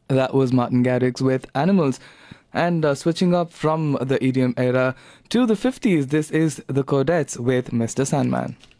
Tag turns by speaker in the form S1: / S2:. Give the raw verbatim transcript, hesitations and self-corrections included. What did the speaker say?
S1: That was Martin Garrix with Animals. And uh, switching up from the E D M era to the fifties, this is the Codettes with mister Sandman.